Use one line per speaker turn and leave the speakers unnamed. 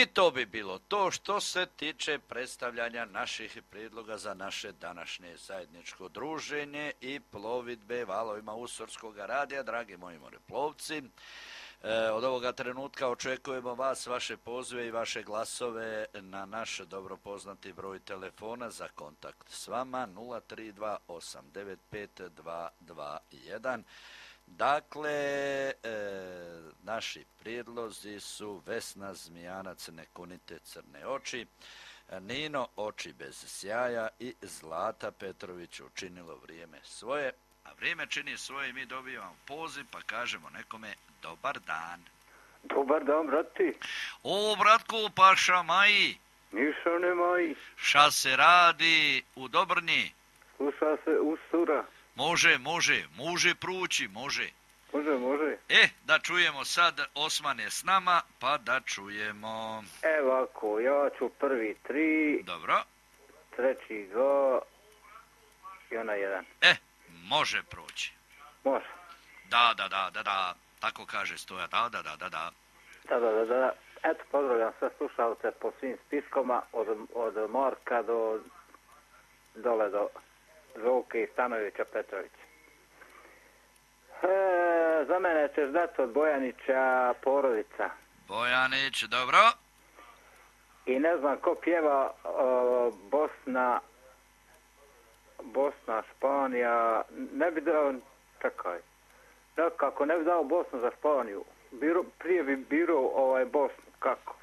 to bi bilo to što se tiče predstavljanja naših prijedloga za naše današnje zajedničko druženje i plovidbe valovima Usorskog radija, dragi moji moreplovci. Od ovoga trenutka očekujemo vas, vaše pozive i vaše glasove na naš dobro poznati broj telefona za kontakt s vama 032895221. Dakle, naši prijedlozi su Vesna Zmijanac, ne kunite crne oči, Nino, oči bez sjaja i Zlata Petrović, učinilo vrijeme svoje. A vrijeme čini svoje i mi dobivamo poziv pa kažemo nekome dobar dan.
Dobar dan, brati.
O, bratko, pa šamaji.
Ništa nemaj.
Ša se radi u Dobrnji?
Sluša se Usura.
Može prući, može.
Može.
Da čujemo sad, Osman je s nama, pa da čujemo.
Ovako, ja ću prvi 3.
Dobro.
Treći 2. I ona 1.
Može proći.
Može.
Da. Tako kaže Stoja, da.
Da. Eto, pozdravljam sve slušalce po svim spiskoma, od Marka dole do Žolke i Stanovića Petrovića. Za mene ćeš dati od Bojanića Porodica.
Bojanić, dobro.
I ne znam ko pjeva Bosna, Španija, ne bi dao, čekaj, kako ne bi dao Bosnu za Španiju, prije bi birao Bosnu, kako?